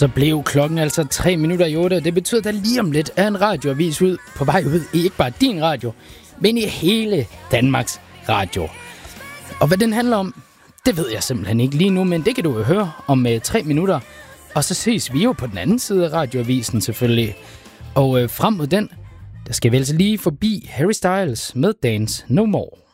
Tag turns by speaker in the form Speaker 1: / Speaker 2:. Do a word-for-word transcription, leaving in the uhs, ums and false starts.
Speaker 1: Så blev klokken altså tre minutter i otte. Det betyder, at der lige om lidt er en radioavis ud på vej ud i ikke bare din radio, men i hele Danmarks Radio. Og hvad den handler om, det ved jeg simpelthen ikke lige nu, men det kan du jo høre om uh, tre minutter. Og så ses vi jo på den anden side af radioavisen selvfølgelig. Og uh, frem mod den, der skal vi altså lige forbi Harry Styles med Dance No More.